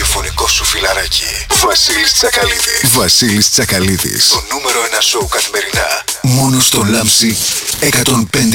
ραδιοφωνικό σου φιλαράκι. Βασίλης Τσακαλίδης. Βασίλης Τσακαλίδης. Το νούμερο 1 σοου καθημερινά. Μόνο στο Λάμψη 105,6.